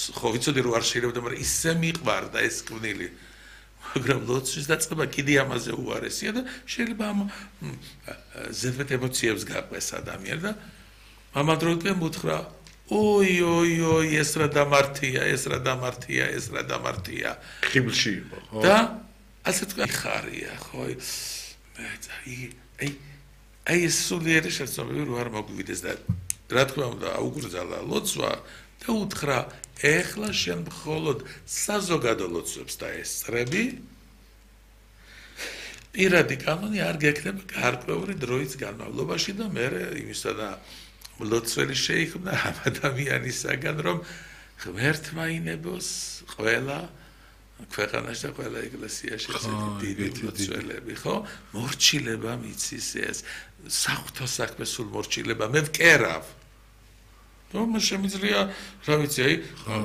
ხო ვიცოდი რომ არ შეიძლება მაგრამ ისე მიყვარდა ეს კვნილი მაგრამ ლოცვის დაწყება კიდე ამაზე უარესია და შეიძლება ამ ზედმეტ ემოციებს გაყვეს ადამიანი და ამავდროულად მოთხრა ой ეს რა დამართია ხიბლში იყო ხო და ასე თქვა ხარია ხო აი ეს სულიერი შეცდომები რო არ მოგვიდეს და რა თქმა უნდა აუგრძალა ლოცვა და უთხრა ეხლა შენ მხოლოდ საზოგადო ლოცვებს დაესწრები პირადი კანონი არ გექნება გარკვეული დროის განმავლობაში და მე იმისა და ლოცველი შეიქმნა ამ ადამიანისაგან რომ ღმერთმა ინებოს ყველა ქვეყანაში და ყველა ეკლესიაში დიდი ლოცველები ხო მორჩილება მიცის ეს საღვთო საქმე სულ მორჩილება მე ვკერავ რომ შემიძლია რა ვიცი აი